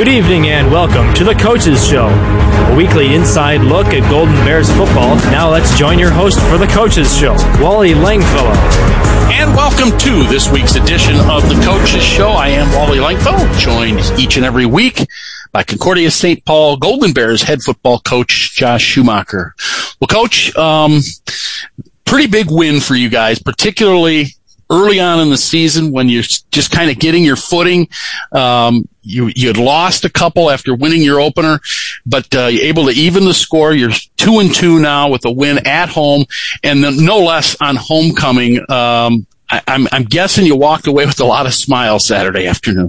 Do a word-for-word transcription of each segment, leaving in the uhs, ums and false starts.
Good evening and welcome to the Coaches Show, a weekly inside look at Golden Bears football. Now let's join your host for the Coaches Show, Wally Langfellow. And welcome to this week's edition of the Coaches Show. I am Wally Langfellow, joined each and every week by Concordia Saint Paul Golden Bears head football coach Josh Schumacher. Well, Coach, um, pretty big win for you guys, particularly early on in the season when you're just kind of getting your footing. Um, you, you had lost a couple after winning your opener, but, uh, you're able to even the score. You're two and two now with a win at home and then no less on homecoming. Um, I, I'm, I'm guessing you walked away with a lot of smiles Saturday afternoon.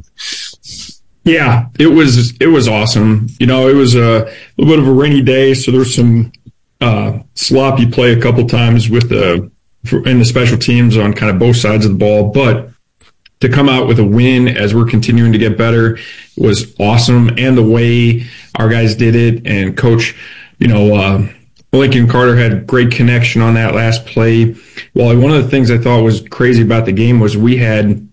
Yeah, it was, it was awesome. You know, it was a little bit of a rainy day. So there was some, uh, sloppy play a couple times with the, in the special teams on kind of both sides of the ball, but to come out with a win as we're continuing to get better was awesome. And the way our guys did it, and coach, you know, uh, Lincoln Carter had great connection on that last play. Well, one of the things I thought was crazy about the game was we had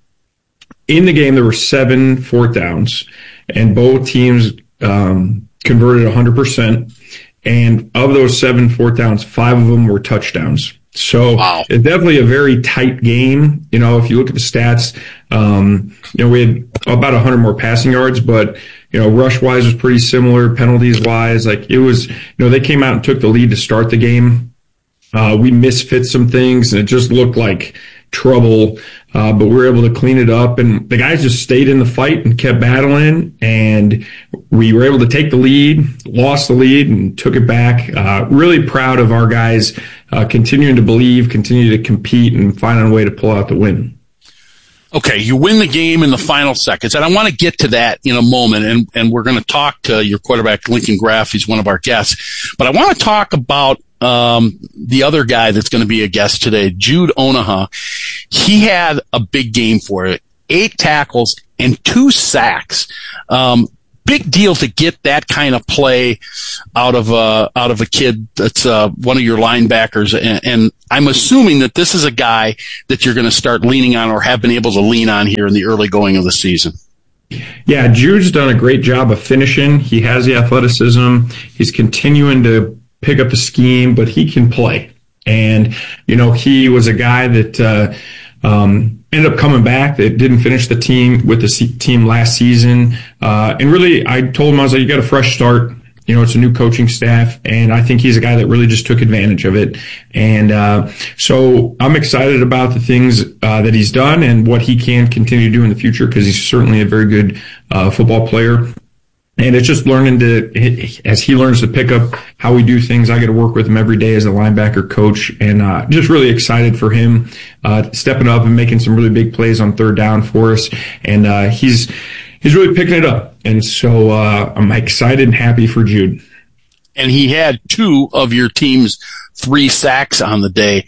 in the game, there were seven fourth downs and both teams, um, converted one hundred percent. And of those seven fourth downs, five of them were touchdowns. So wow. It's definitely a very tight game. You know, if you look at the stats, um, you know, we had about one hundred more passing yards, but, you know, rush-wise was pretty similar, penalties-wise. Like, it was, you know, they came out and took the lead to start the game. Uh, we misfit some things, and it just looked like trouble, uh, but we were able to clean it up, and the guys just stayed in the fight and kept battling, and we were able to take the lead, lost the lead, and took it back. Uh, really proud of our guys uh, continuing to believe, continue to compete, and finding a way to pull out the win. Okay, you win the game in the final seconds, and I want to get to that in a moment, and, and we're going to talk to your quarterback, Lincoln Graff. He's one of our guests. But I want to talk about um the other guy that's going to be a guest today, Jude Onaha. He had a big game for it, eight tackles and two sacks. Um Big deal to get that kind of play out of uh out of a kid that's uh one of your linebackers, and, and I'm assuming that this is a guy that you're going to start leaning on or have been able to lean on here in the early going of the season. Yeah, Jude's done a great job of finishing. He has the athleticism. He's continuing to pick up the scheme, but he can play. And, you know, he was a guy that uh um ended up coming back, that didn't finish the team with the se- team last season. Uh and really, I told him, I was like, you got a fresh start. You know, it's a new coaching staff, and I think he's a guy that really just took advantage of it. And uh so I'm excited about the things uh that he's done and what he can continue to do in the future, because he's certainly a very good uh football player. And it's just learning to, as he learns to pick up how we do things, I get to work with him every day as a linebacker coach, and uh just really excited for him uh stepping up and making some really big plays on third down for us. And uh he's he's really picking it up. And so uh I'm excited and happy for Jude. And he had two of your team's three sacks on the day.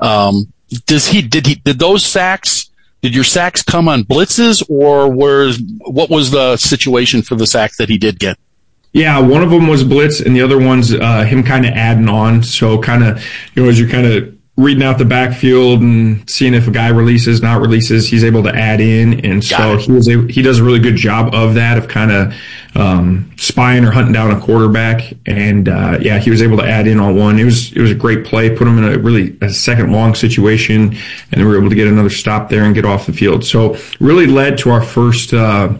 Um does he did he did those sacks Did your sacks come on blitzes, or were, what was the situation for the sack that he did get? Yeah, one of them was blitz, and the other one's uh, him kind of adding on. So kind of, you know, as you're kind of reading out the backfield and seeing if a guy releases, not releases, he's able to add in. And so he was able, he does a really good job of that, of kind of um, spying or hunting down a quarterback. And uh, yeah, he was able to add in on one. It was it was a great play, put him in a really a second long situation, and then we were able to get another stop there and get off the field. So really led to our first uh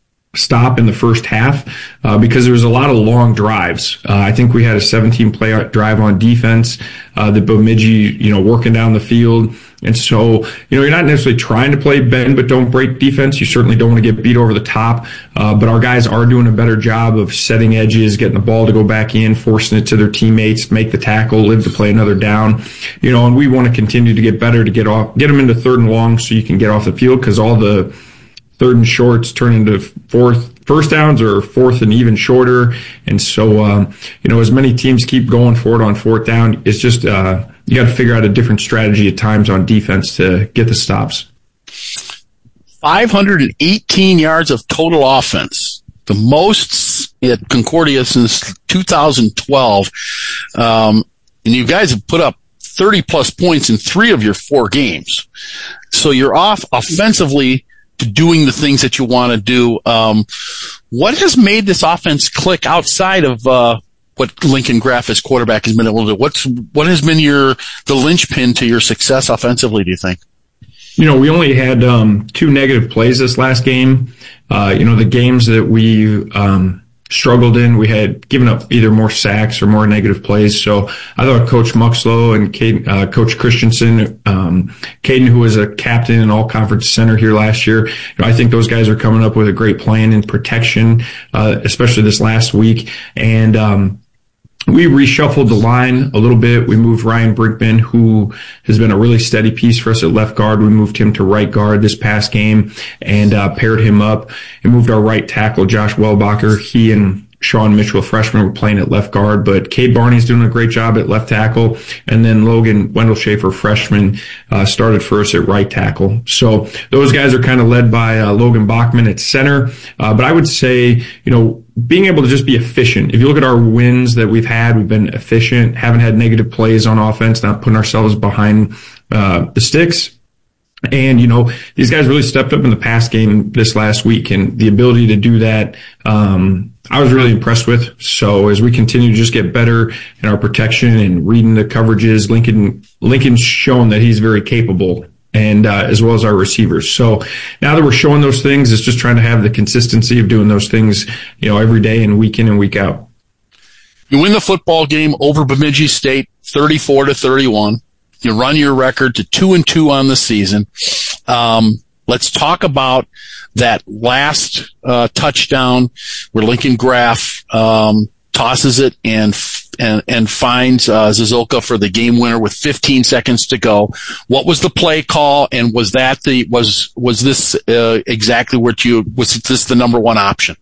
stop in the first half, uh, because there was a lot of long drives. Uh, I think we had a seventeen play drive on defense, uh, the Bemidji, you know, working down the field. And so, you know, you're not necessarily trying to play bend but don't break defense. You certainly don't want to get beat over the top. Uh, but our guys are doing a better job of setting edges, getting the ball to go back in, forcing it to their teammates, make the tackle, live to play another down. You know, and we want to continue to get better to get off, get them into third and long so you can get off the field, because all the third and shorts turn into fourth, first downs, or fourth and even shorter. And so, um, you know, as many teams keep going for it on fourth down, it's just, uh, you got to figure out a different strategy at times on defense to get the stops. five hundred eighteen yards of total offense, the most at Concordia since two thousand twelve. Um, and you guys have put up thirty plus points in three of your four games. So you're off offensively to doing the things that you want to do. Um, what has made this offense click outside of uh, what Lincoln Graff as quarterback has been able to do? What's what has been your the linchpin to your success offensively, do you think? You know, we only had um, two negative plays this last game. Uh, you know, the games that we um, struggled in, we had given up either more sacks or more negative plays. So I thought Coach Muxlow and Caden, uh, Coach Christensen, um, Caden, who was a captain in all conference center here last year, you know, I think those guys are coming up with a great plan in protection, uh, especially this last week. And, um, we reshuffled the line a little bit. We moved Ryan Brinkman, who has been a really steady piece for us at left guard. We moved him to right guard this past game and uh, paired him up and moved our right tackle, Josh Wellbacher. He and Sean Mitchell, a freshman, were playing at left guard, but Cade Barney's doing a great job at left tackle. And then Logan Wendell Schaefer, freshman, uh, started for us at right tackle. So those guys are kind of led by uh, Logan Bachman at center. Uh, but I would say, you know, being able to just be efficient. If you look at our wins that we've had, we've been efficient, haven't had negative plays on offense, not putting ourselves behind uh, the sticks. And, you know, these guys really stepped up in the pass game this last week, and the ability to do that, um, I was really impressed with. So as we continue to just get better in our protection and reading the coverages, Lincoln, Lincoln's shown that he's very capable, and uh, as well as our receivers. So now that we're showing those things, it's just trying to have the consistency of doing those things, you know, every day and week in and week out. You win the football game over Bemidji State, thirty-four to thirty-one. You run your record to two and two on the season. Um, let's talk about that last uh, touchdown where Lincoln Graff um, tosses it and and and finds uh, Zazulka for the game winner with fifteen seconds to go. What was the play call, and was that the was was this uh, exactly what you was this the number one option?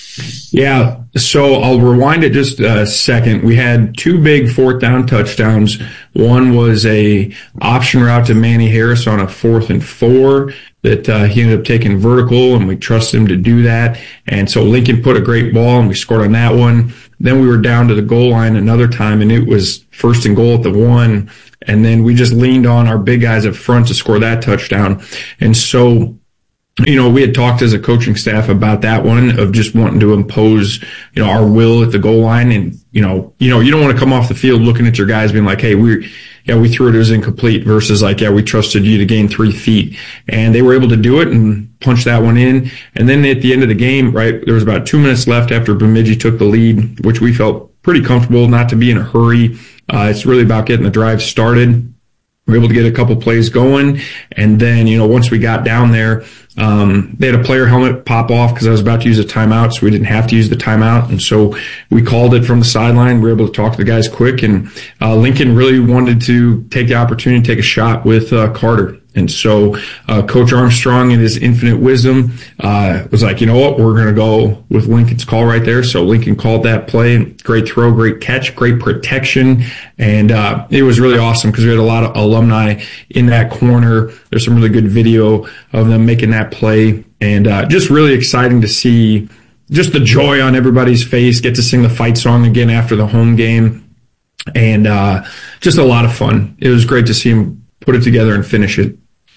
Yeah, so I'll rewind it just a second. We had two big fourth down touchdowns. One was a option route to Manny Harris on a fourth and four that uh, he ended up taking vertical, and we trusted him to do that. And so Lincoln put a great ball, and we scored on that one. Then we were down to the goal line another time, and it was first and goal at the one. And then we just leaned on our big guys up front to score that touchdown. And so, you know, we had talked as a coaching staff about that one, of just wanting to impose, you know, our will at the goal line. And, you know, you know, you don't want to come off the field looking at your guys being like, hey, we, yeah, we threw it, it was incomplete, versus like, yeah, we trusted you to gain three feet. And they were able to do it and punch that one in. And then at the end of the game, right, there was about two minutes left after Bemidji took the lead, which we felt pretty comfortable not to be in a hurry. Uh, it's really about getting the drive started. We were able to get a couple plays going. And then, you know, once we got down there, um, they had a player helmet pop off because I was about to use a timeout, so we didn't have to use the timeout. And so we called it from the sideline. We were able to talk to the guys quick. And uh, Lincoln really wanted to take the opportunity to take a shot with uh, Carter. And so uh, Coach Armstrong, in his infinite wisdom, uh, was like, you know what, we're going to go with Lincoln's call right there. So Lincoln called that play. Great throw, great catch, great protection. And uh, it was really awesome because we had a lot of alumni in that corner. There's some really good video of them making that play. And uh, just really exciting to see just the joy on everybody's face, get to sing the fight song again after the home game. And uh, just a lot of fun. It was great to see him put it together and finish it.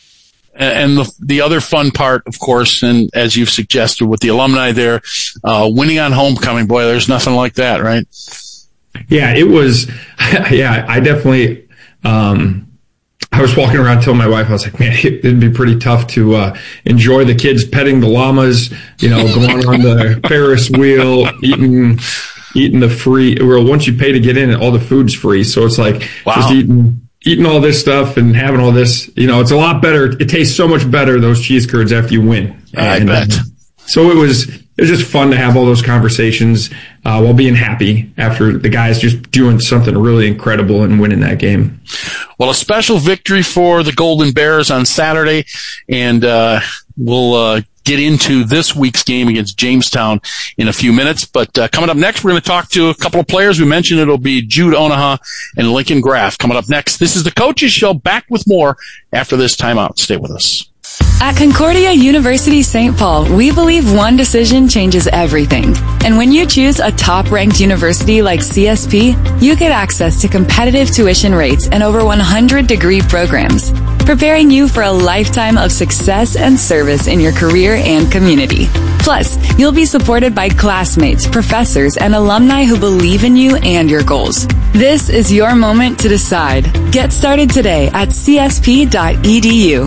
And the, the other fun part, of course, and as you've suggested with the alumni there, uh, winning on homecoming, boy, there's nothing like that, right? Yeah, it was, yeah, I definitely, um, I was walking around telling my wife, I was like, man, it'd be pretty tough to, uh, enjoy the kids petting the llamas, you know, going on the Ferris wheel, eating, eating the free, well, once you pay to get in, all the food's free. So it's like, wow. just eating, eating all this stuff and having all this, you know, it's a lot better. It tastes so much better, those cheese curds, after you win. I and, bet. Uh, so it was, it was just fun to have all those conversations, uh, while being happy after the guys just doing something really incredible and winning that game. Well, a special victory for the Golden Bears on Saturday, and, uh, we'll, uh, get into this week's game against Jamestown in a few minutes. But uh, coming up next, we're going to talk to a couple of players. We mentioned it'll be Jude Onaha and Lincoln Graff. Coming up next, this is the Coaches Show. Back with more after this timeout. Stay with us. At Concordia University Saint Paul, we believe one decision changes everything. And when you choose a top-ranked university like C S P, you get access to competitive tuition rates and over one hundred degree programs. preparing you for a lifetime of success and service in your career and community. Plus, you'll be supported by classmates, professors, and alumni who believe in you and your goals. This is your moment to decide. Get started today at c s p dot e d u.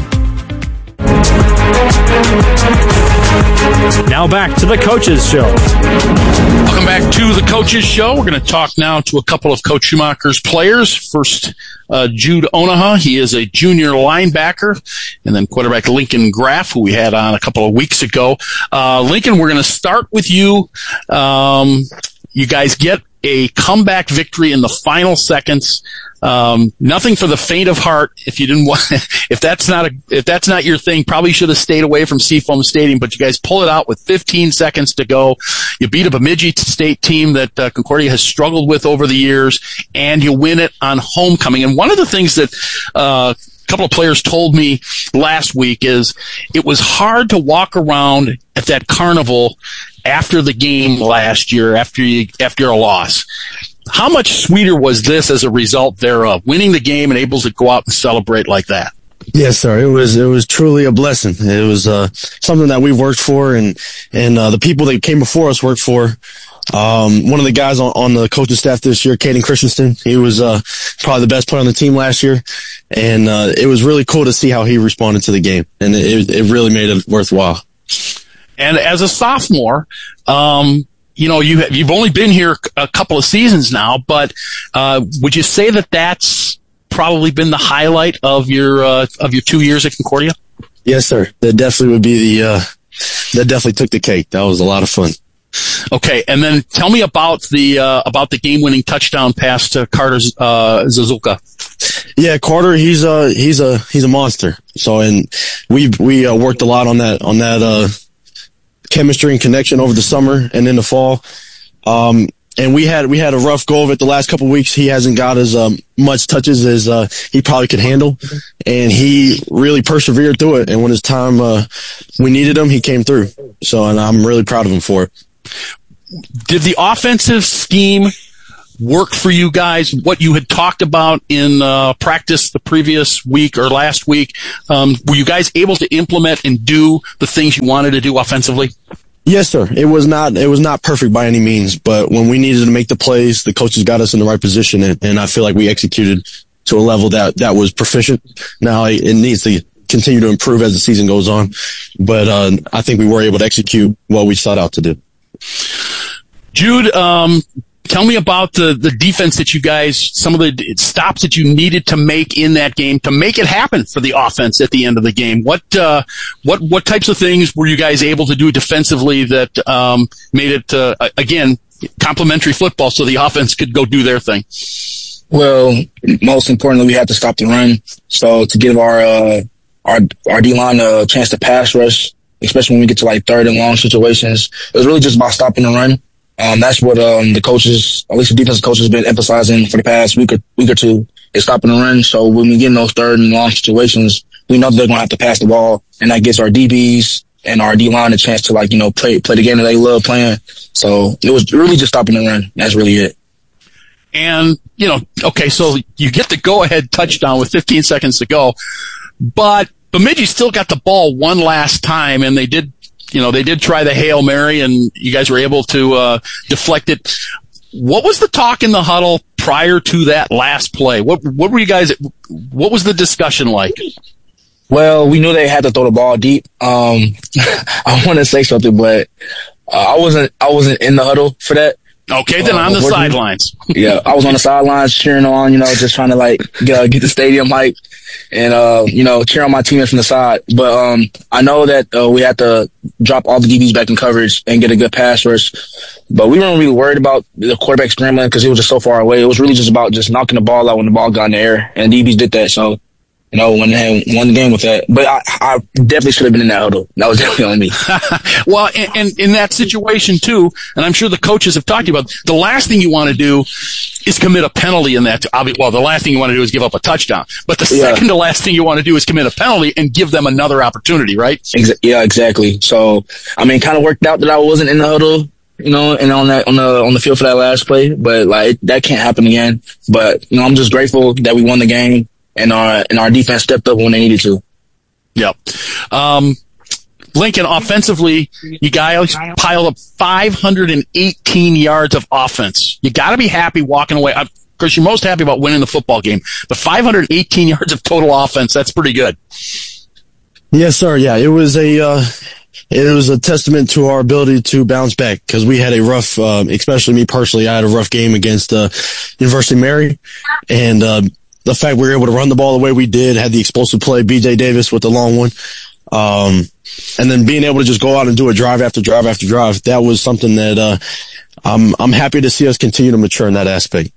Now back to the Coaches Show. Welcome back to the Coaches Show. We're going to talk now to a couple of Coach Schumacher's players. First, uh, Jude Onaha. He is a junior linebacker. And then quarterback Lincoln Graff, who we had on a couple of weeks ago. Uh, Lincoln, we're going to start with you. Um, you guys get a comeback victory in the final seconds. Um, nothing for the faint of heart. If you didn't want, if that's not a, if that's not your thing, probably should have stayed away from Seafoam Stadium, but you guys pull it out with fifteen seconds to go. You beat a Bemidji State team that uh, Concordia has struggled with over the years, and you win it on homecoming. And one of the things that, uh, a couple of players told me last week is it was hard to walk around at that carnival after the game last year, after you, after a loss. How much sweeter was this as a result thereof, winning the game and able to go out and celebrate like that? Yes, sir. It was, it was truly a blessing. It was, uh, something that we've worked for, and, and, uh, the people that came before us worked for. Um, one of the guys on, on the coaching staff this year, Caden Christensen, he was, uh, probably the best player on the team last year. And, uh, it was really cool to see how he responded to the game. And it, it really made it worthwhile. And as a sophomore, um, you know, you, you've only been here a couple of seasons now, but, uh, would you say that that's probably been the highlight of your, uh, of your two years at Concordia? Yes, sir. That definitely would be the, uh, that definitely took the cake. That was a lot of fun. Okay. And then tell me about the, uh, about the game winning touchdown pass to Carter, uh, Zazuka. Yeah, Carter, he's a, he's a, he's a monster. So, and we, we, uh, worked a lot on that, on that, uh, chemistry and connection over the summer and in the fall. Um, and we had, we had a rough go of it the last couple of weeks. He hasn't got as, um, much touches as, uh, he probably could handle. And he really persevered through it. And when his time, uh, we needed him, he came through. So, and I'm really proud of him for it. Did the offensive scheme work for you guys? What you had talked about in uh, practice the previous week or last week, um, were you guys able to implement and do the things you wanted to do offensively? Yes, sir. It was not, it was not perfect by any means, but when we needed to make the plays, the coaches got us in the right position, and, and I feel like we executed to a level that, that was proficient. Now it, it needs to continue to improve as the season goes on, but uh, I think we were able to execute what we sought out to do. Jude, um, tell me about the, the defense that you guys, some of the stops that you needed to make in that game to make it happen for the offense at the end of the game. What, uh, what, what types of things were you guys able to do defensively that, um, made it, uh, again, complementary football so the offense could go do their thing? Well, most importantly, we had to stop the run. So to give our, uh, our, our D-line a chance to pass rush, especially when we get to like third and long situations, it was really just about stopping the run. Um, that's what, um, the coaches, at least the defensive coaches have been emphasizing for the past week or, week or two, is stopping the run. So when we get in those third and long situations, we know that they're going to have to pass the ball, and that gives our D Bs and our D-line a chance to, like, you know, play, play the game that they love playing. So it was really just stopping the run. That's really it. And, you know, okay, so you get the go-ahead touchdown with fifteen seconds to go, but Bemidji still got the ball one last time, and they did, you know, they did try the Hail Mary, and you guys were able to uh deflect it. What was the talk in the huddle prior to that last play? What what were you guys, what was the discussion like? Well, we knew they had to throw the ball deep. Um, I want to say something, but uh, I wasn't, I wasn't in the huddle for that. Okay, then uh, on the sidelines. Yeah, I was on the sidelines cheering on, you know, just trying to like get, get the stadium hype and, uh, you know, cheer on my teammates from the side. But, um, I know that, uh, we had to drop all the D Bs back in coverage and get a good pass rush. But we weren't really worried about the quarterback scrambling because he was just so far away. It was really just about just knocking the ball out when the ball got in the air, and D Bs did that. So, you know, won the, won the game with that. But I, I definitely should have been in that huddle. That was definitely on me. Well, and, and in that situation too, and I'm sure the coaches have talked to you about, the last thing you want to do is commit a penalty in that. Well, the last thing you want to do is give up a touchdown. But the yeah. second to last thing you want to do is commit a penalty and give them another opportunity, right? Exa- yeah, exactly. So, I mean, kind of worked out that I wasn't in the huddle, you know, and on that, on the, on the field for that last play. But, like, that can't happen again. But, you know, I'm just grateful that we won the game. and our and our defense stepped up when they needed to. Yep. Um, Lincoln, offensively, you guys piled up five hundred eighteen yards of offense. You got to be happy walking away. Of course, you're most happy about winning the football game, but five hundred eighteen yards of total offense, that's pretty good. Yes, sir. Yeah, it was a uh, it was a testament to our ability to bounce back because we had a rough, uh, especially me personally, I had a rough game against uh, University of Mary, and uh, the fact we were able to run the ball the way we did, had the explosive play, B J Davis with the long one. Um, and then being able to just go out and do a drive after drive after drive, that was something that, uh, I'm, I'm happy to see us continue to mature in that aspect.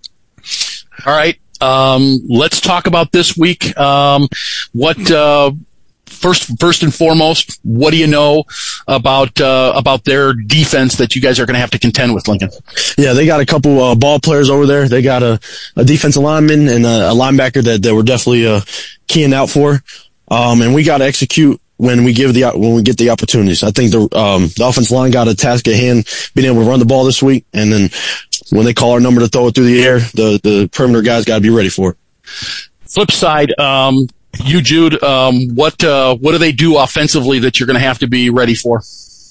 All right. Um, let's talk about this week. Um, what, uh, first, first and foremost, what do you know about, uh, about their defense that you guys are going to have to contend with, Lincoln? Yeah, they got a couple, uh, ball players over there. They got a, a defensive lineman and a, a linebacker that, that we're definitely, uh, keying out for. Um, and we got to execute when we give the, when we get the opportunities. I think the, um, the offensive line got a task at hand being able to run the ball this week. And then when they call our number to throw it through the air, the, the perimeter guys got to be ready for it. Flip side, um, you, Jude, um, what, uh, what do they do offensively that you're going to have to be ready for?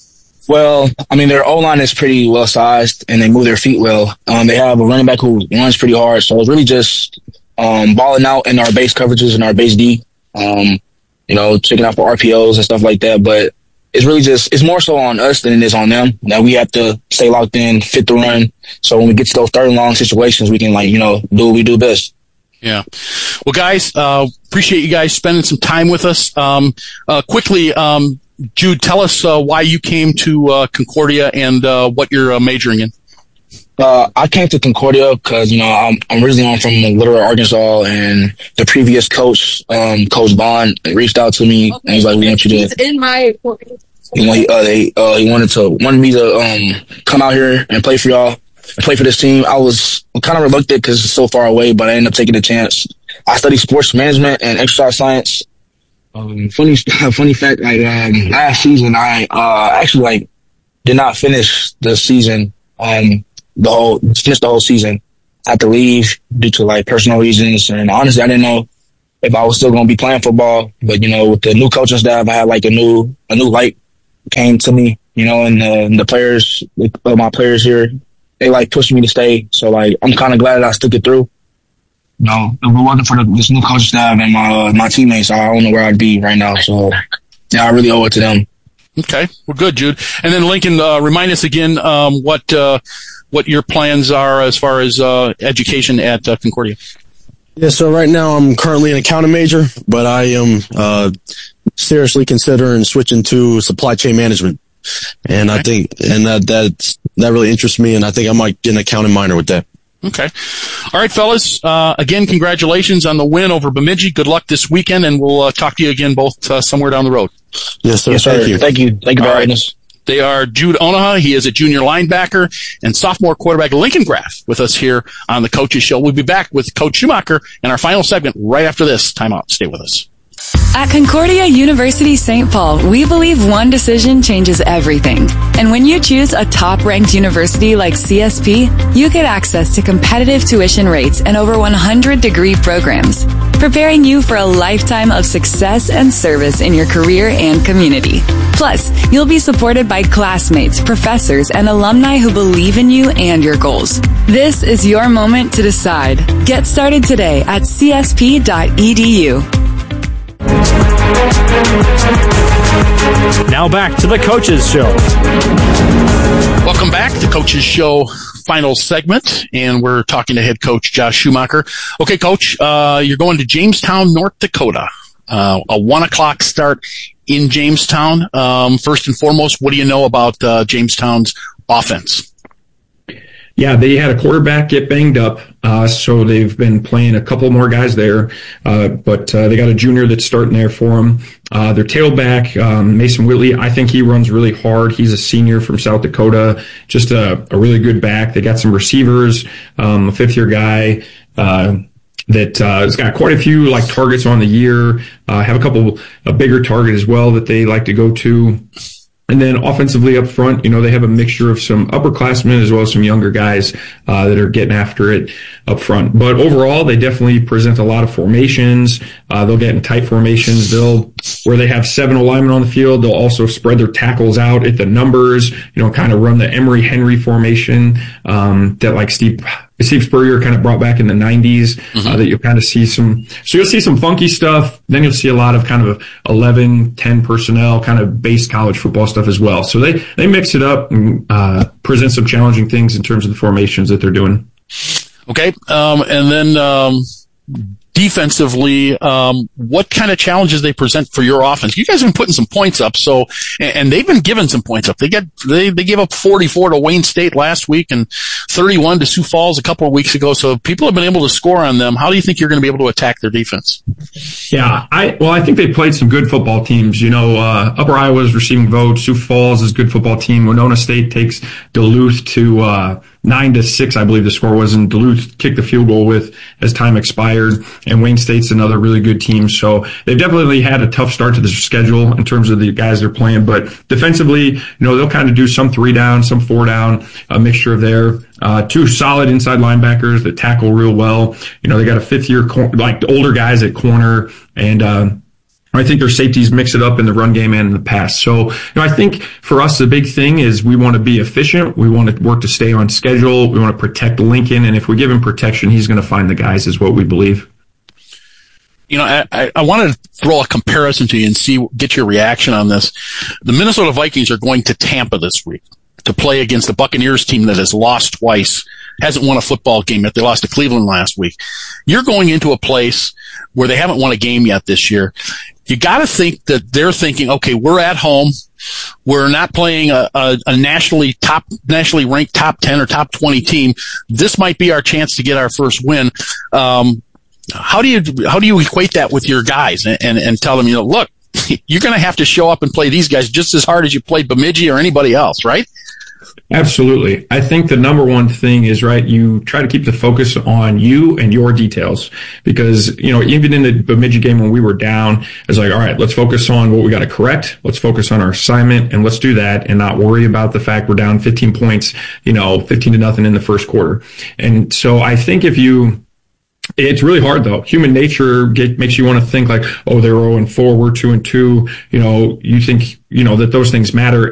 Well, I mean, their O-line is pretty well sized and they move their feet well. Um, they have a running back who runs pretty hard. So it's really just, um, balling out in our base coverages and our base D. Um, you know, checking out for R P Os and stuff like that. But it's really just, it's more so on us than it is on them. That we have to stay locked in, fit the run. So when we get to those third and long situations, we can, like, you know, do what we do best. Yeah. Well, guys, uh, appreciate you guys spending some time with us. Um, uh, quickly, um, Jude, tell us, uh, why you came to, uh, Concordia and, uh, what you're uh, majoring in. Uh, I came to Concordia because, you know, I'm, I'm originally I'm from Little Rock, Arkansas, and the previous coach, um, Coach Bond, reached out to me and he's like, "We want you to." He's in my. You know, he, uh, they, uh, he wanted to wanted me to um come out here and play for y'all, play for this team. I was kind of reluctant because it's so far away, but I ended up taking the chance. I studied sports management and exercise science. Um, funny, funny fact, like um, last season, I uh actually like did not finish the season. Um. The whole, finished the whole season. I had to leave due to like personal reasons. And honestly, I didn't know if I was still going to be playing football. But, you know, with the new coaching staff, I had like a new, a new light came to me, you know, and, uh, and the players, uh, my players here, they like pushed me to stay. So like, I'm kind of glad that I stuck it through. You know, if it wasn't for the, this new coaching staff and my, uh, my teammates, I don't know where I'd be right now. So yeah, I really owe it to them. Okay. Well, good, Jude. And then Lincoln, uh, remind us again, um, what, uh, what your plans are as far as uh, education at uh, Concordia. Yeah, so right now I'm currently an accounting major, but I am uh, seriously considering switching to supply chain management. And okay. I think, and that that's, that really interests me, and I think I might get an accounting minor with that. Okay. All right, fellas. Uh, again, congratulations on the win over Bemidji. Good luck this weekend, and we'll uh, talk to you again both uh, somewhere down the road. Yes, sir. Yes, sir. Thank you. Thank you. Thank you for having us. They are Jude Onaha. He is a junior linebacker, and sophomore quarterback Lincoln Graff with us here on the Coaches Show. We'll be back with Coach Schumacher in our final segment right after this. Time out. Stay with us. At Concordia University Saint Paul, we believe one decision changes everything. And when you choose a top-ranked university like C S P, you get access to competitive tuition rates and over one hundred degree programs, preparing you for a lifetime of success and service in your career and community. Plus, you'll be supported by classmates, professors, and alumni who believe in you and your goals. This is your moment to decide. Get started today at c s p dot e d u. Now back to the Coaches Show. Welcome back to the Coaches Show final segment, and we're talking to head coach Josh Schumacher. Okay, Coach, uh, you're going to Jamestown, North Dakota. Uh, a one o'clock start in Jamestown. Um, first and foremost, what do you know about uh, Jamestown's offense? Yeah, they had a quarterback get banged up, uh, so they've been playing a couple more guys there, uh, but uh, they got a junior that's starting there for them. Uh, their tailback, um, Mason Whitley, I think he runs really hard. He's a senior from South Dakota, just a, a really good back. They got some receivers, um, a fifth-year guy uh, that uh, has got quite a few like targets on the year, uh, have a couple, a bigger target as well that they like to go to. And then offensively up front, you know, they have a mixture of some upperclassmen as well as some younger guys uh, that are getting after it up front. But overall, they definitely present a lot of formations. Uh, they'll get in tight formations. They'll, where they have seven alignment on the field, they'll also spread their tackles out at the numbers, you know, kind of run the Emory Henry formation um, that like Steve Steve Spurrier kind of brought back in the nineties, mm-hmm. uh, that you'll kind of see some, so you'll see some funky stuff. Then you'll see a lot of kind of eleven, ten personnel, kind of base college football stuff as well. So they, they mix it up and, uh, present some challenging things in terms of the formations that they're doing. Okay. Um, and then, um, defensively, um, what kind of challenges they present for your offense? You guys have been putting some points up, so, and they've been giving some points up. They get, they, they gave up forty-four to Wayne State last week and thirty-one to Sioux Falls a couple of weeks ago. So people have been able to score on them. How do you think you're going to be able to attack their defense? Yeah, I, well, I think they played some good football teams. You know, uh, Upper Iowa is receiving votes. Sioux Falls is a good football team. Winona State takes Duluth to, uh, nine to six, I believe the score was, and Duluth kicked the field goal with as time expired. And Wayne State's another really good team. So they've definitely had a tough start to the schedule in terms of the guys they're playing. But defensively, you know, they'll kind of do some three down, some four down, a mixture of there. Uh, two solid inside linebackers that tackle real well. You know, they got a fifth year, cor- like older guys at corner, and, uh, I think their safeties mix it up in the run game and in the pass. So, you know, I think for us, the big thing is we want to be efficient. We want to work to stay on schedule. We want to protect Lincoln. And if we give him protection, he's going to find the guys, is what we believe. You know, I, I, I want to throw a comparison to you and see, get your reaction on this. The Minnesota Vikings are going to Tampa this week to play against the Buccaneers team that has lost twice, hasn't won a football game yet. They lost to Cleveland last week. You're going into a place where they haven't won a game yet this year. You got to think that they're thinking, okay, we're at home. We're not playing a, a, a nationally top, nationally ranked top ten or top twenty team. This might be our chance to get our first win. Um, how do you, how do you equate that with your guys and, and, and tell them, you know, look, you're going to have to show up and play these guys just as hard as you played Bemidji or anybody else, right? Absolutely. I think the number one thing is, right, you try to keep the focus on you and your details, because, you know, even in the Bemidji game when we were down, it's like, all right, let's focus on what we got to correct. Let's focus on our assignment and let's do that and not worry about the fact we're down fifteen points, you know, fifteen to nothing in the first quarter. And so I think if you, it's really hard though. Human nature get, makes you want to think like, oh, they're oh and four, we're two and two. You know, you think, you know, that those things matter.